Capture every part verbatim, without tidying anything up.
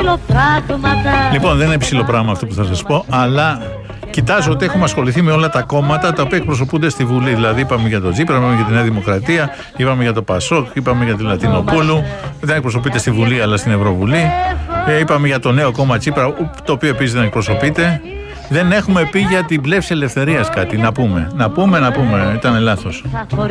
Λοιπόν, δεν είναι ψηλό πράγμα αυτό που θα σας πω, αλλά κοιτάζω ότι έχουμε ασχοληθεί με όλα τα κόμματα τα οποία εκπροσωπούνται στη Βουλή. Δηλαδή, είπαμε για τον Τζίπρα, είπαμε για τη Νέα Δημοκρατία, είπαμε για το Πασόκ, είπαμε για τη Λατινοπούλου. Δεν εκπροσωπείται στη Βουλή, αλλά στην Ευρωβουλή. Ε, είπαμε για το νέο κόμμα Τσίπρα, το οποίο επίσης δεν εκπροσωπείται. Δεν έχουμε πει για την Πλεύση Ελευθερίας κάτι. Να πούμε, να πούμε, να πούμε. Ήταν λάθος.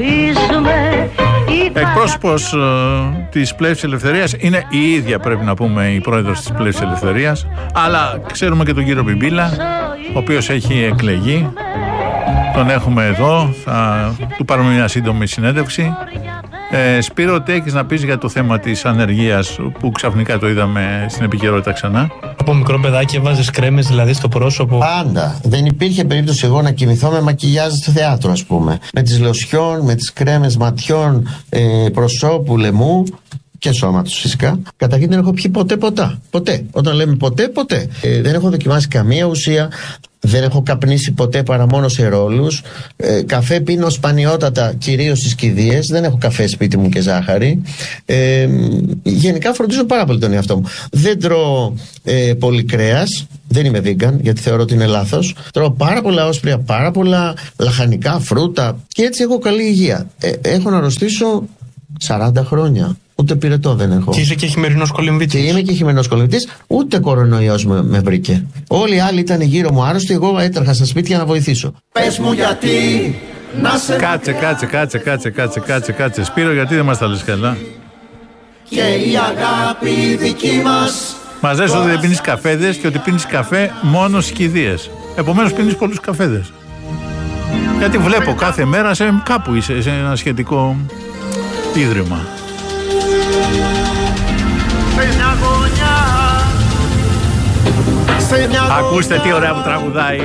Εκπρόσωπος ε, της Πλεύσης Ελευθερίας είναι η ίδια, πρέπει να πούμε, η πρόεδρος της Πλεύσης Ελευθερίας. Αλλά ξέρουμε και τον κύριο Μπιμπίλα, ο οποίος έχει εκλεγεί. Τον έχουμε εδώ, θα του πάρουμε μια σύντομη συνέντευξη. Ε, Σπύρο, τι έχεις να πεις για το θέμα της ανεργίας που ξαφνικά το είδαμε στην επικαιρότητα ξανά? Από μικρό παιδάκι έβαζες κρέμες δηλαδή στο πρόσωπο? Πάντα. Δεν υπήρχε περίπτωση εγώ να κοιμηθώ με μακιγιάζ στο θέατρο, ας πούμε. Με τις λοσιόν, με τις κρέμες ματιών, ε, προσώπου, λαιμού και σώματος φυσικά. Καταρχήν δεν έχω πιει ποτέ ποτά. Ποτέ. Όταν λέμε ποτέ, ποτέ. Ε, δεν έχω δοκιμάσει καμία ουσία. Δεν έχω καπνίσει ποτέ παρά μόνο σε ρόλους. Ε, καφέ πίνω σπανιότατα, κυρίως στις κηδείες. Δεν έχω καφέ σπίτι μου και ζάχαρη. Ε, γενικά φροντίζω πάρα πολύ τον εαυτό μου. Δεν τρώω ε, πολύ κρέας. Δεν είμαι vegan, γιατί θεωρώ ότι είναι λάθος. Τρώω πάρα πολλά όσπρια, πάρα πολλά λαχανικά, φρούτα. Και έτσι έχω καλή υγεία. Ε, έχω να αρρωστήσω σαράντα χρόνια. Ούτε πυρετό δεν έχω. Και είσαι και χειμερινός κολυμβητής. Και είμαι και χειμερινός κολυμβητής. Ούτε κορονοϊός με, με βρήκε. Όλοι οι άλλοι ήταν γύρω μου άρρωστοι. Εγώ έτρεχα στα σπίτια να βοηθήσω. Πες μου γιατί να σε... Κάτσε, κάτσε, κάτσε, κάτσε, κάτσε, κάτσε, κάτσε. Σπύρο, γιατί δεν μας τα λες καλά? Και η αγάπη δική μας. Μας λες ότι δεν πίνεις καφέδες και ότι πίνεις καφέ μόνο στις κηδείες. Επομένως πίνεις πολλούς καφέδες. Γιατί βλέπω κάθε μέρα σε κάπου είσαι, σε ένα σχετικό ίδρυμα. Ακούστε τι ωραία που τραγουδάει.